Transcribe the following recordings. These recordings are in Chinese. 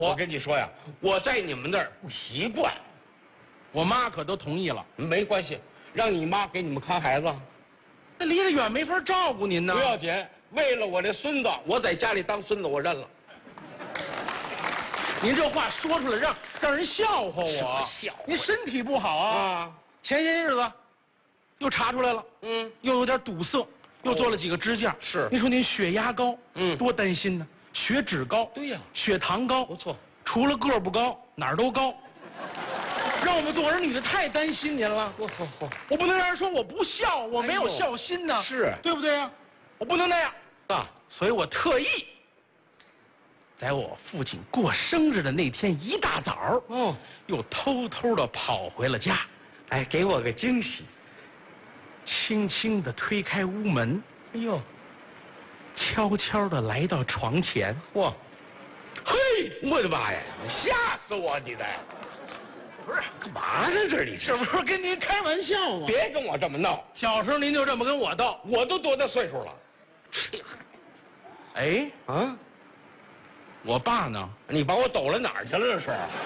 我跟你说呀，我在你们那儿不习惯。 我妈可都同意了。 没关系，让你妈给你们看孩子， 那离得远没法照顾您呢。 不要紧。为了我这孙子，我在家里当孙子，我认了。 您这话说出来让人笑话我。 什么笑话您身体不好啊。 啊， 前些日子又查出来了，又有点堵塞，又做了几个支架。 是您说您血压高，多担心呢。血脂高， 对呀血糖高， 不错。 除了个儿不高，哪儿都高。让我们做儿女的太担心您了。我不能让人说我不孝，我没有孝心呢， 是对不对呀？我不能那样啊， 所以我特意在我父亲过生日的那天一大早，又偷偷的跑回了家， 哎，给我个惊喜。 轻轻的推开屋门， 哎呦， 悄悄的来到床前。 嚯，嘿，我的妈呀！吓死我你的！不是干嘛呢？这里这不是跟您开玩笑吗？ 别跟我这么闹！ 小时候您就这么跟我斗， 我都多大岁数了？ 哎， 啊， 我爸呢？ 你把我抖了哪儿去了？这是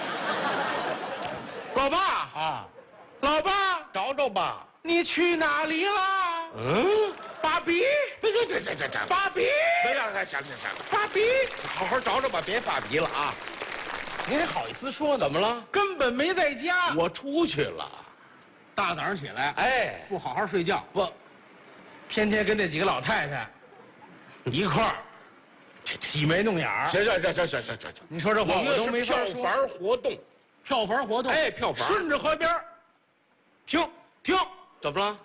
老爸啊， 老爸， 找找吧。 你去哪里了？爸比， 这， 爸比， 哎呀，行， 爸比， 好好找找吧，别发脾了啊！ 您还好意思说呢？ 怎么了？ 根本没在家。 我出去了。 大早上起来， 哎， 不好好睡觉， 我天天跟那几个老太太一块儿挤眉弄眼儿。 行， 你说这话我都们没法说。 票房活动， 票房活动， 哎，票房顺着河边儿停， 怎么了？